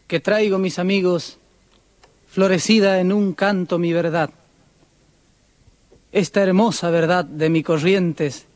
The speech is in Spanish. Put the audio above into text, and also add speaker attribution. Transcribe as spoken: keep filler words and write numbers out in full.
Speaker 1: que traigo, mis amigos, florecida en un canto mi verdad. Esta hermosa verdad de mi Corrientes,